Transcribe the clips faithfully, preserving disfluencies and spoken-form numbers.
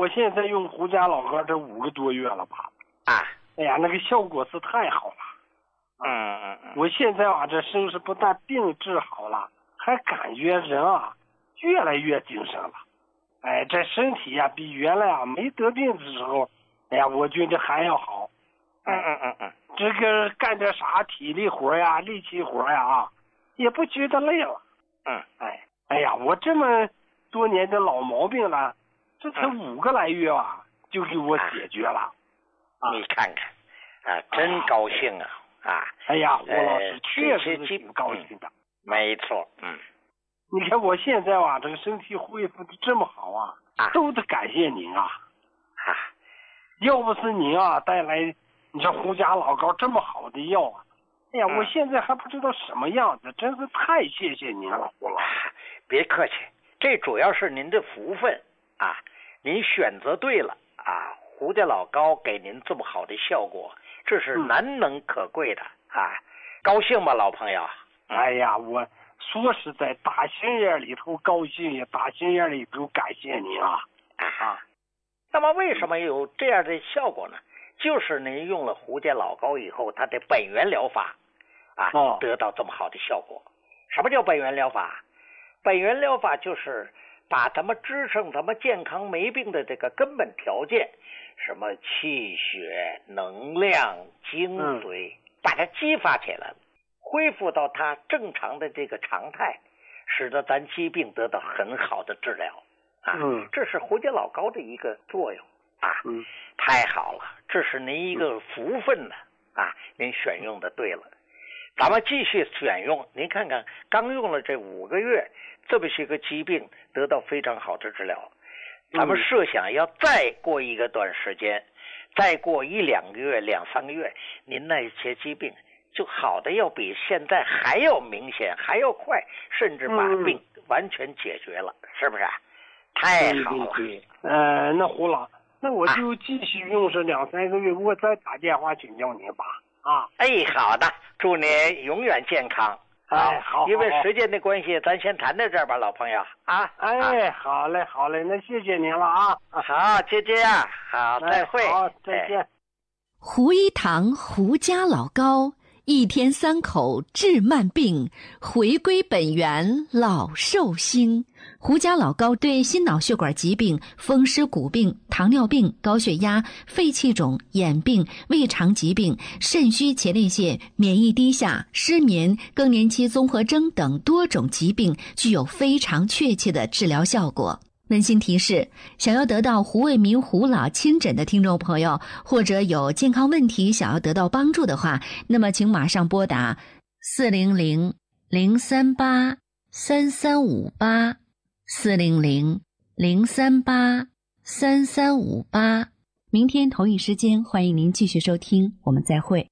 我现在用胡家老膏这五个多月了吧？ 啊， 哎呀，那个效果是太好了。 嗯嗯嗯， 我现在啊，这身是不但病治好了，还感觉人啊越来越精神了。哎，这身体呀、啊、比原来啊没得病的时候，哎呀，我觉得还要好。 嗯嗯嗯嗯， 这个干点啥体力活呀、力气活呀啊，也不觉得累了。 嗯， 哎，哎呀，我这么多年的老毛病了，这才五个来月啊，就给我解决了。 啊、你看看，啊，真高兴啊！啊， 哎呀，胡老师、呃、确实是挺高兴的。 嗯、没错，嗯。 你看我现在啊，这个身体恢复的这么好啊，啊都得感谢您啊！ 啊， 要不是您啊带来你这胡家老膏这么好的药啊，哎呀，嗯、我现在还不知道什么样子，真是太谢谢您了，胡老师。 别客气，这主要是您的福分啊！您选择对了啊，胡家老膏给您这么好的效果，这是难能可贵的、嗯、啊！高兴吧，老朋友？ 哎呀，我说实在，打心眼里头高兴，也打心眼里头感谢您啊！ 啊，那么为什么有这样的效果呢？就是您用了胡家老膏以后，它的本源疗法啊，哦、得到这么好的效果。什么叫本源疗法？本源疗法就是把咱们支撑咱们健康没病的这个根本条件，什么气血、能量、精髓，嗯、把它激发起来了，恢复到它正常的这个常态，使得咱疾病得到很好的治疗啊。嗯，这是胡家老膏的一个作用啊。嗯，太好了，这是您一个福分呢啊，您选用的对了。咱们继续选用，您看看，刚用了这五个月，这么些个疾病得到非常好的治疗。咱们设想要再过一个段时间，嗯、再过一两个月、两三个月，您那些疾病就好的要比现在还要明显，还要快，甚至把病完全解决了，嗯、是不是？太好了。 对对对呃，那胡老，那我就继续用上两三个月，我再打电话请教您吧。啊， 哎，好的，祝您永远健康。 哎，好， 因为时间的关系，咱先谈到这儿吧，老朋友啊。 哎，啊、好嘞，好嘞，那谢谢您了啊。 好，就这样，好，再会。 好，再见。 胡一堂胡家老膏，一天三口治慢病，回归本源老寿星。胡家老膏对心脑血管疾病、风湿骨病、糖尿病、高血压、肺气肿、眼病、胃肠疾病、肾虚前列腺、免疫低下、失眠、更年期综合征等多种疾病具有非常确切的治疗效果。温馨提示，想要得到胡卫民胡老亲诊的听众朋友，或者有健康问题想要得到帮助的话，那么请马上拨打四零零零三八三三五八四零零零三八三三五八。明天同一时间，欢迎您继续收听，我们再会。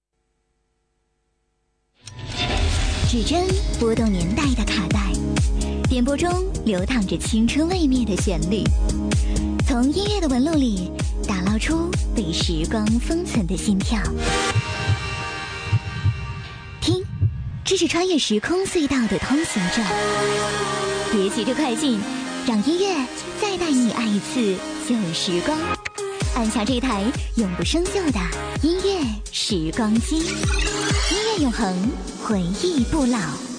指针拨动年代的卡带，点播中流淌着青春未灭的旋律，从音乐的纹路里打捞出被时光封存的心跳。听，这是穿越时空隧道的通行证。别急着快进，让音乐再带你爱一次旧时光。按下这台永不生锈的音乐时光机，音乐永恒，回忆不老。